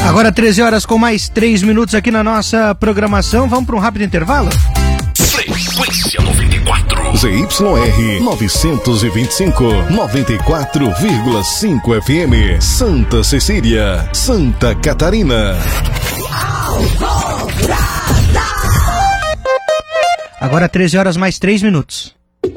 Agora 13 horas com mais 3 minutos aqui na nossa programação. Vamos para um rápido intervalo? Frequência 94. ZYR 925, 94,5 FM. Santa Cecília, Santa Catarina. Agora 13 horas mais 3 minutos.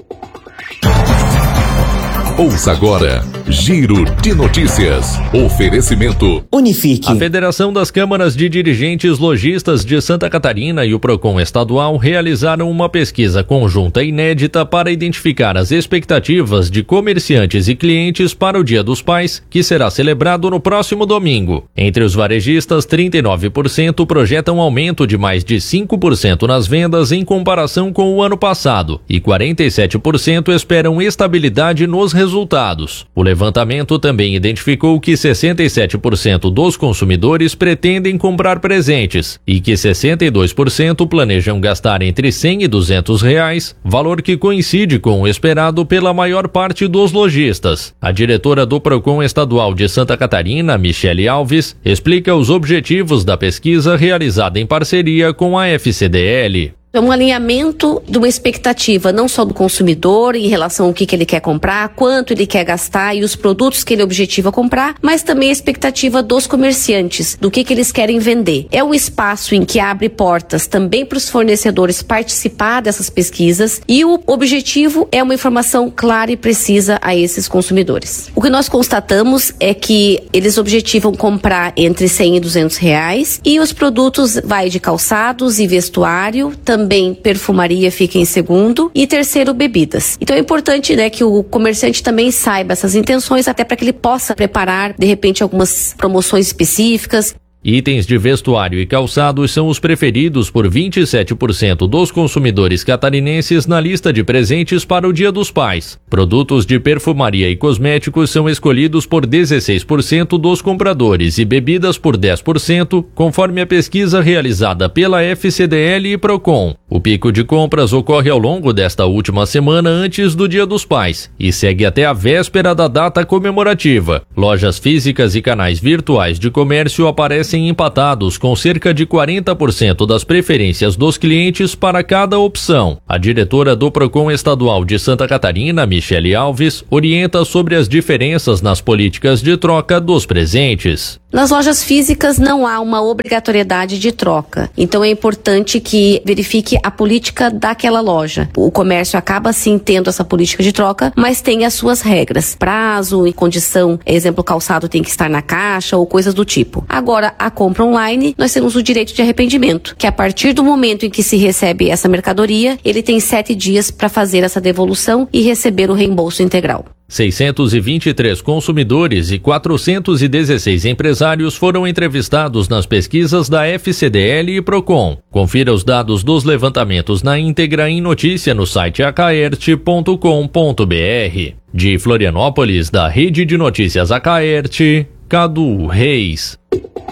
Ouça agora, Giro de Notícias. Oferecimento Unifique. A Federação das Câmaras de Dirigentes Lojistas de Santa Catarina e o Procon Estadual realizaram uma pesquisa conjunta inédita para identificar as expectativas de comerciantes e clientes para o Dia dos Pais, que será celebrado no próximo domingo. Entre os varejistas, 39% projetam aumento de mais de 5% nas vendas em comparação com o ano passado e 47% esperam estabilidade nos resultados. O levantamento também identificou que 67% dos consumidores pretendem comprar presentes e que 62% planejam gastar entre R$100 e R$200, valor que coincide com o esperado pela maior parte dos lojistas. A diretora do Procon Estadual de Santa Catarina, Michele Alves, explica os objetivos da pesquisa realizada em parceria com a FCDL. É um alinhamento de uma expectativa, não só do consumidor em relação ao que ele quer comprar, quanto ele quer gastar e os produtos que ele objetiva comprar, mas também a expectativa dos comerciantes, do que eles querem vender. É um espaço em que abre portas também para os fornecedores participar dessas pesquisas e o objetivo é uma informação clara e precisa a esses consumidores. O que nós constatamos é que eles objetivam comprar entre R$100 e R$200 e os produtos vai de calçados e vestuário, também perfumaria fica em segundo e terceiro bebidas. Então é importante, né, que o comerciante também saiba essas intenções até para que ele possa preparar de repente algumas promoções específicas. Itens de vestuário e calçados são os preferidos por 27% dos consumidores catarinenses na lista de presentes para o Dia dos Pais. Produtos de perfumaria e cosméticos são escolhidos por 16% dos compradores e bebidas por 10%, conforme a pesquisa realizada pela FCDL e Procon. O pico de compras ocorre ao longo desta última semana antes do Dia dos Pais e segue até a véspera da data comemorativa. Lojas físicas e canais virtuais de comércio aparecem empatados com cerca de 40% das preferências dos clientes para cada opção. A diretora do Procon Estadual de Santa Catarina, Michele Alves, orienta sobre as diferenças nas políticas de troca dos presentes. Nas lojas físicas não há uma obrigatoriedade de troca, então é importante que verifique a política daquela loja. O comércio acaba sim tendo essa política de troca, mas tem as suas regras, prazo e condição, exemplo, calçado tem que estar na caixa ou coisas do tipo. Agora, a compra online, nós temos o direito de arrependimento, que a partir do momento em que se recebe essa mercadoria, ele tem 7 dias para fazer essa devolução e receber o reembolso integral. 623 consumidores e 416 empresários foram entrevistados nas pesquisas da FCDL e Procon. Confira os dados dos levantamentos na íntegra em notícia no site acaerte.com.br. De Florianópolis, da Rede de Notícias Acaerte, Cadu Reis.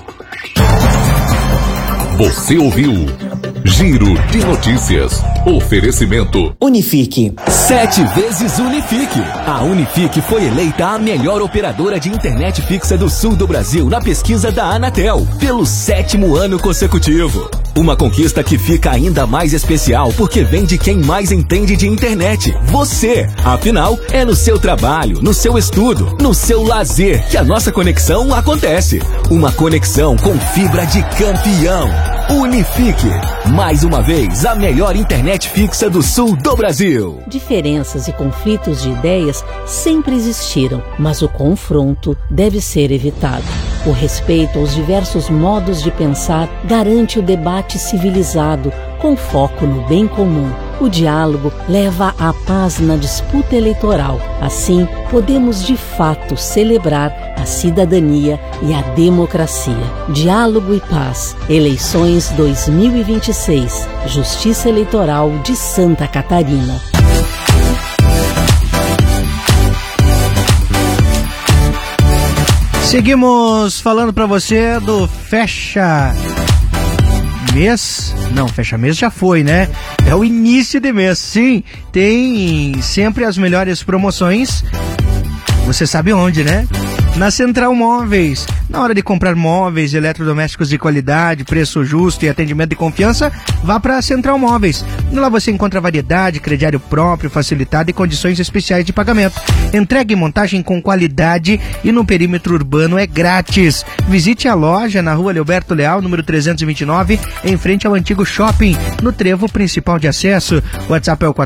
Você ouviu Giro de Notícias. Oferecimento Unifique. 7 vezes Unifique. A Unifique foi eleita a melhor operadora de internet fixa do sul do Brasil na pesquisa da Anatel, pelo 7º ano consecutivo. Uma conquista que fica ainda mais especial porque vem de quem mais entende de internet, você. Afinal, é no seu trabalho, no seu estudo, no seu lazer que a nossa conexão acontece. Uma conexão com fibra de campeão. Unifique. Mais uma vez, a melhor internet fixa do sul do Brasil. Diferenças e conflitos de ideias sempre existiram, mas o confronto deve ser evitado. O respeito aos diversos modos de pensar garante o debate civilizado, com foco no bem comum. O diálogo leva à paz na disputa eleitoral. Assim, podemos de fato celebrar a cidadania e a democracia. Diálogo e paz. Eleições 2026. Justiça Eleitoral de Santa Catarina. Seguimos falando para você do Fecha Mês. Não, Fecha Mês já foi, né? É o início de mês, sim. Tem sempre as melhores promoções. Você sabe onde, né? Na Central Móveis. Na hora de comprar móveis, eletrodomésticos de qualidade, preço justo e atendimento de confiança, vá para a Central Móveis. Lá você encontra variedade, crediário próprio, facilitado e condições especiais de pagamento. Entrega e montagem com qualidade e no perímetro urbano é grátis. Visite a loja na Rua Leoberto Leal, número 329, em frente ao antigo shopping, no trevo principal de acesso. O WhatsApp é o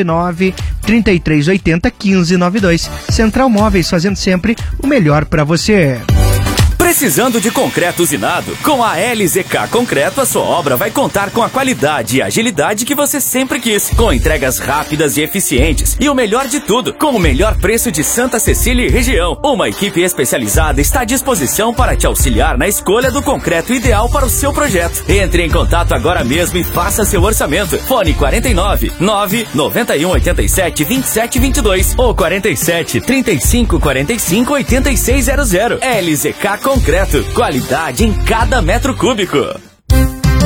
499-3380-1592. Central Móveis, fazendo sempre o melhor para você. Precisando de concreto usinado? Com a LZK Concreto, a sua obra vai contar com a qualidade e agilidade que você sempre quis, com entregas rápidas e eficientes. E o melhor de tudo, com o melhor preço de Santa Cecília e região. Uma equipe especializada está à disposição para te auxiliar na escolha do concreto ideal para o seu projeto. Entre em contato agora mesmo e faça seu orçamento. Fone 49 991 87 27 22 ou 47 35 45 8600. LZK Concreto, qualidade em cada metro cúbico.